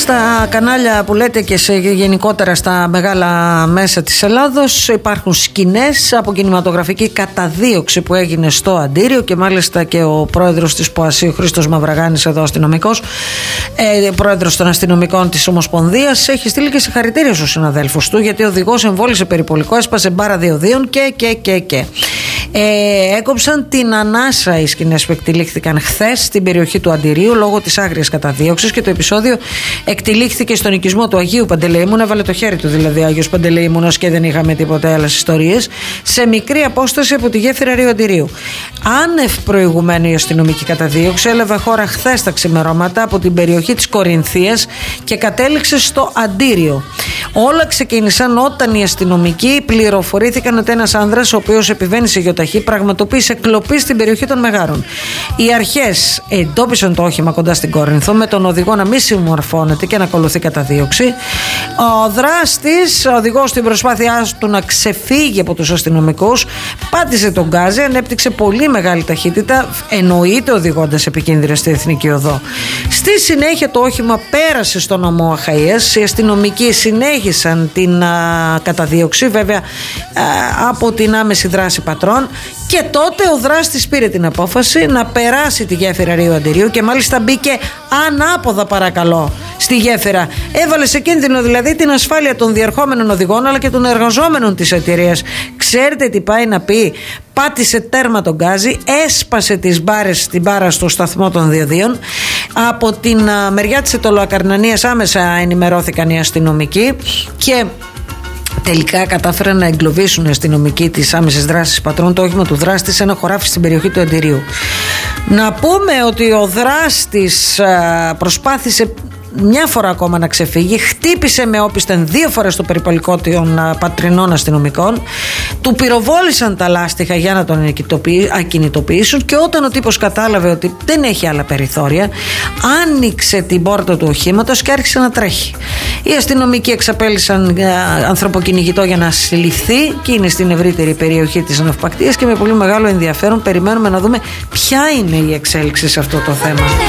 Στα κανάλια που λέτε και γενικότερα στα μεγάλα μέσα της Ελλάδος υπάρχουν σκηνές από κινηματογραφική καταδίωξη που έγινε στο Αντίριο, και μάλιστα και ο πρόεδρος της ΠΟΑΣΥ, ο Χρήστος Μαυραγάνης, εδώ αστυνομικός, πρόεδρος των αστυνομικών της Ομοσπονδίας, έχει στείλει και συγχαρητήρια στους συναδέλφους του, γιατί ο οδηγός εμβόλησε περιπολικό, έσπασε μπάρα διοδίων και. Έκοψαν την ανάσα οι σκηνές που εκτελήχθηκαν χθες στην περιοχή του Αντιρίου λόγω της άγριας καταδίωξης, και το επεισόδιο εκτελήχθηκε στον οικισμό του Αγίου Παντελεήμονα. Έβαλε το χέρι του δηλαδή ο Άγιος Παντελεήμονας και δεν είχαμε τίποτα άλλες ιστορίες, σε μικρή απόσταση από τη γέφυρα Ρίου Αντιρίου. Άνευ προηγουμένου η αστυνομική καταδίωξη έλαβε χώρα χθες τα ξημερώματα από την περιοχή της Κορινθίας και κατέληξε στο Αντίριο. Όλα ξεκίνησαν όταν οι αστυνομικοί πληροφορήθηκαν ότι ένας άνδρας, ο οποίος επιβαίνει σε γεωταχή, πραγματοποίησε κλοπή στην περιοχή των Μεγάρων. Οι αρχές εντόπισαν το όχημα κοντά στην Κόρινθο, με τον οδηγό να μην συμμορφώνεται και να ακολουθεί καταδίωξη. Ο δράστης, ο οδηγός, στην προσπάθειά του να ξεφύγει από τους αστυνομικούς, πάτησε τον γκάζι, ανέπτυξε πολύ μεγάλη ταχύτητα, εννοείται οδηγώντας επικίνδυνα στη Εθνική Οδό. Στη συνέχεια το όχημα πέρασε στο νομό Αχαΐας. Οι αστυνομικοί συνέχισαν την καταδίωξη, βέβαια από την άμεση δράση πατρών, και τότε ο δράστης πήρε την απόφαση να περάσει τη γέφυρα Ρίου Αντιρίου και μάλιστα μπήκε ανάποδα, παρακαλώ, στη γέφυρα. Έβαλε σε κίνδυνο δηλαδή την ασφάλεια των διερχόμενων οδηγών αλλά και των εργαζόμενων της εταιρείας. Ξέρετε τι πάει να πει? Πάτησε τέρμα τον γκάζι, έσπασε τις μπάρες, την μπάρα στο σταθμό των διοδίων. Από την μεριά της Αιτωλοακαρνανίας άμεσα ενημερώθηκαν οι αστυνομικοί και τελικά κατάφεραν να εγκλωβίσουν οι αστυνομικοί της άμεσης δράσης πατρών το όχημα του δράστη σε ένα χωράφι στην περιοχή του Αντιρίου. Να πούμε ότι ο δράστης προσπάθησε μια φορά ακόμα να ξεφύγει, χτύπησε με όπισθεν 2 φορές το περιπολικό των πατρινών αστυνομικών, του πυροβόλησαν τα λάστιχα για να τον ακινητοποιήσουν, και όταν ο τύπος κατάλαβε ότι δεν έχει άλλα περιθώρια, άνοιξε την πόρτα του οχήματος και άρχισε να τρέχει. Οι αστυνομικοί εξαπέλυσαν ανθρωποκυνηγητό για να συλληφθεί, και είναι στην ευρύτερη περιοχή της ναυπακτίας, και με πολύ μεγάλο ενδιαφέρον περιμένουμε να δούμε ποια είναι η εξέλιξη σε αυτό το θέμα.